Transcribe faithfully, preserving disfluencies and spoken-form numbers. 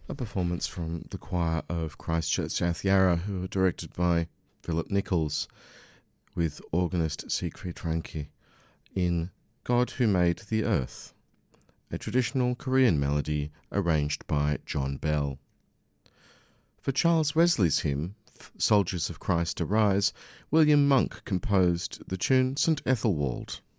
A performance from the choir of Christchurch South Yarra, who are directed by Philip Nichols, with organist Siegfried Franke, in God Who Made the Earth, a traditional Korean melody arranged by John Bell. For Charles Wesley's hymn, Soldiers of Christ Arise, William Monk composed the tune Saint Ethelwald.